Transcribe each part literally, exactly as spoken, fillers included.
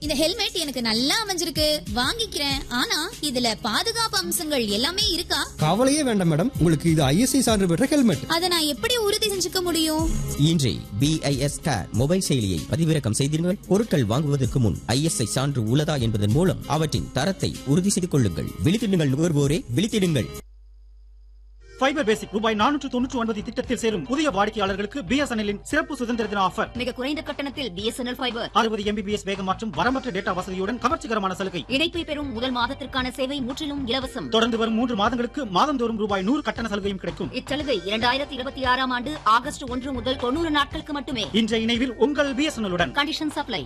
இந்த ஹெல்மெட் எனக்கு நல்லா அமைஞ்சிருக்கு, வாங்கிக்கிறேன். ஆனா இதுல பாதுகாப்பு அம்சங்கள் எல்லாமே இருக்கா? கவலையே வேண்டாம் மேடம், உங்களுக்கு இது ஐஎஸ்ஐ சான்று பெற்ற ஹெல்மெட். அதை நான் எப்படி உறுதி செஞ்சுக்க முடியும்? இன்றே பிஐஎஸ் ஸ்டார் மொபைல் செயலியை பதிவிறக்கம் செய்தீர்கள். பொருட்கள் வாங்குவதற்கு முன் ஐஎஸ்ஐ சான்று உள்ளதா என்பதன் மூலம் அவற்றின் தரத்தை உறுதி செய்து கொள்ளுங்கள். விழித்திடுங்கள் நுகர்வோரே, விழித்திடுங்கள். ஃபைபர் பேசிக் ரூபாய் நானூற்று தொன்னூற்று ஒன்பது திட்டத்தில் சேரும் புதிய வாடிக்கையாளர்களுக்கு பிஎஸ்என்எல்லின் சிறப்பு சுதந்திர தின ஆஃபர். மிக குறைந்த கட்டணத்தில் பிஎஸ்என்எல் ஃபைபர் அறுபது எம்பிபிஎஸ் வேகம் மற்றும் வரம்பற்ற டேட்டா வசதியுடன் கவர்ச்சிகரமான சலுகை. இணைப்பை பெறும் முதல் மாதத்திற்கான சேவை முற்றிலும் இலவசம். தொடர்ந்து வரும் மூன்று மாதங்களுக்கு மாதந்தோறும் ரூபாய் நூறு கட்டண சலுகையும் கிடைக்கும். இச்சலுகை இரண்டாயிரத்தி இருபத்தி ஆறாம் ஆண்டு ஆகஸ்ட் ஒன்று முதல் தொண்ணூறு நாட்களுக்கு மட்டுமே. இன்றைய இணைவில் உங்கள் பிஎஸ்என்எல்லுடன். Condition supply.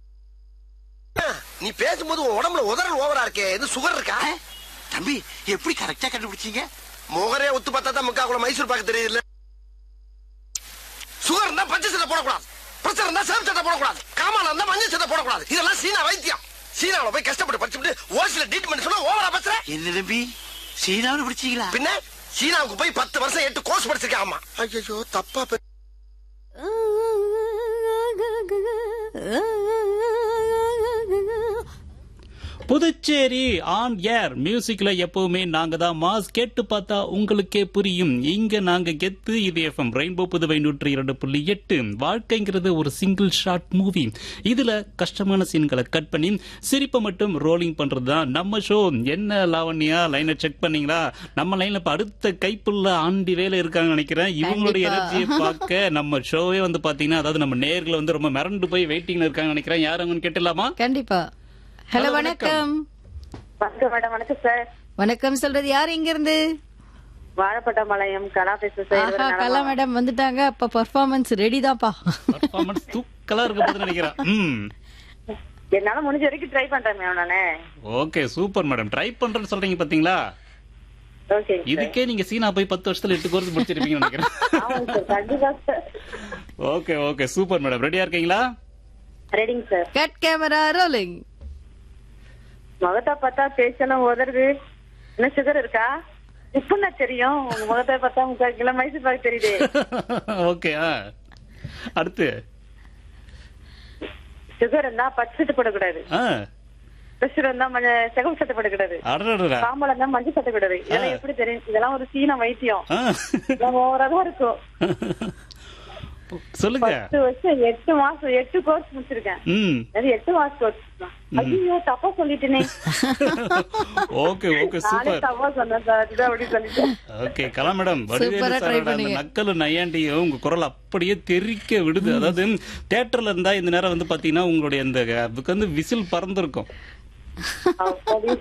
நீ பேசும்போது உடம்புல உதறல் ஓவரா இருக்கே, எது சுகர் இருக்கா? தம்பி எப்படி கரெக்டா கண்டுபிடிச்சீங்க? முகரே ஒத்து பார்த்தா தான் முக்கா கூட மைசூர் பாக்க தெரியுது. சுகர் இருந்தா பச்சை சட்டை போடக்கூடாது, பிரச்சனை இருந்தா சேவ் சட்டை போடக்கூடாது, காமால இருந்தா மஞ்சள் சட்டை போடக்கூடாது. இதெல்லாம் சீனா வைத்தியம். சீனாவில போய் கஷ்டப்பட்டு படிச்சுட்டு ஓசில ட்ரீட்மெண்ட் சொன்னா ஓவரா பேசுற. என்ன தம்பி சீனாவில் பிடிச்சீங்களா? பின்ன சீனாவுக்கு போய் பத்து வருஷம் எட்டு கோர்ஸ் படிச்சிருக்கேன். ஆமா. ஐயோ தப்பா. புதுச்சேரி ஆன் ஏர் மியூசிக்ல எப்பவுமே நாங்க தான் மாஸ். கேட்டு பார்த்தா உங்களுக்கே புரியும். இங்க நாங்க கெத்து. இது எஃப்எம் ரெயின்போ புதுவை நூற்றி இரண்டு புள்ளி எட்டு. வாழ்க்கைங்கிறது ஒரு சிங்கிள் ஷாட் மூவி. இதுல கஷ்டமான சீன்களை கட் பண்ணி சிரிப்பை மட்டும் ரோலிங் பண்றது தான் நம்ம ஷோ. என்ன லாவண்யா, லைனை செக் பண்ணீங்களா? நம்ம லைன்ல இப்ப அடுத்த கைப்புள்ள ஆண்டி வேலை இருக்காங்க நினைக்கிறேன். இவங்களுடைய எனர்ஜியை பார்க்க நம்ம ஷோவே வந்து பாத்தீங்கன்னா, அதாவது நம்ம நேர்களை வந்து ரொம்ப மிரண்டு போய் வெயிட்டிங்ல இருக்காங்க நினைக்கிறேன். யாரும் கேட்டலாமா? கண்டிப்பா. ஹலோ, வணக்கம். வணக்கம் மேடம். வணக்கம் சார். வணக்கம் சொல்றது யார், எங்க இருந்து? வாழப்பட்டமலையம் கலா பேசுறேன். கலா மேடம் வந்துட்டாங்க. அப்ப பெர்ஃபார்மன்ஸ் ரெடி தான்ப்பா. பெர்ஃபார்மன்ஸ் தூக்கலா இருக்க போது நினைக்கிறேன். என்னால முடிஞ்ச வரைக்கும் ட்ரை பண்றேன் மேம் நானு. Okay super madam. ட்ரை பண்றேன்னு சொல்றீங்க பாத்தீங்களா? ஓகே. இதுக்கே நீங்க சீனா போய் பத்து வருஷத்துல எட்டு கோர்ஸ் முடிச்சிருப்பீங்க நினைக்கிறேன். ஆமாங்க சார், கண்டிப்பா sir. Okay okay super madam. ரெடியா இருக்கீங்களா? ரெடிங்க சார். Cut camera rolling. முகத்தை பார்த்தா பேச்செல்லாம் உதறது. என்ன சுகர் இருக்கா? இப்ப தெரியும். உங்க முகத்தை பார்த்தா முக்கால் கிலோ மைசூர் பாக்கு தெரியுது. ஓகே. அடுத்து சுகர் இருந்தா பச்சை சட்டை போடக்கூடாது, பிரஷர் இருந்தா செகப்பு சட்டை போடக்கூடாது, காமல இருந்தா மஞ்சள் சட்டை கூடாது. இதெல்லாம் எப்படி தெரியும்? இதெல்லாம் ஒரு சீன வைத்தியம். ஓவராதான் இருக்கும். சொல்லுங்க. பத்து வருஷம் எட்டு மாசம் எட்டு கோர்ஸ் முடிச்சிருக்கேன். எட்டு மாசம் கோர்ஸ். ஐயோ தப்பா சொல்லிட்டேனே. Okay okay super. தப்பா சொன்னேன் சார், இதான் அப்படி சொல்லிட்டேன். ஓகே கலா மேடம், நக்கலு நையாண்டியும் உங்க குரல் அப்படியே தெறிக்க விடுது. அதாவது தியேட்டர்ல இருந்தா இந்த நேரம் வந்து பாத்தீங்கன்னா உங்களுடைய இந்த வந்து விசில் பறந்துருக்கும்.